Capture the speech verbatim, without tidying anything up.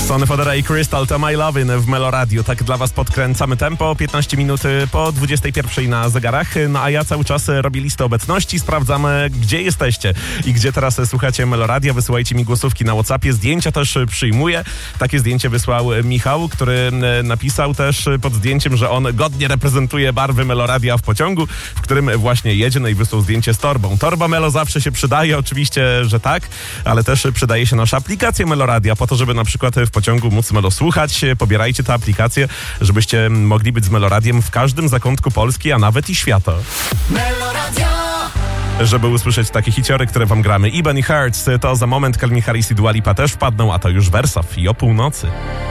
Sony Fodera i Crystal to My Lovin' w Meloradiu. Tak dla was podkręcamy tempo. piętnaście minut po dwudziestej pierwszej na zegarach. No a ja cały czas robię listę obecności. Sprawdzamy, gdzie jesteście i gdzie teraz słuchacie Meloradia. Wysyłajcie mi głosówki na WhatsAppie. Zdjęcia też przyjmuję. Takie zdjęcie wysłał Michał, który napisał też pod zdjęciem, że on godnie reprezentuje barwy Meloradia w pociągu, w którym właśnie jedzie. No i wysłał zdjęcie z torbą. Torba Melo zawsze się przydaje, oczywiście, że tak, ale też przydaje się nasza aplikacja Meloradia po to, żeby na przykład w pociągu móc Melo słuchać. Pobierajcie tę aplikację, żebyście mogli być z Meloradiem w każdym zakątku Polski, a nawet i świata. Meloradio! Żeby usłyszeć takie hiciory, które wam gramy. Iban i Hearts, to za moment Calvin Harris i Dua Lipa też wpadną, a to już Wersow i o północy.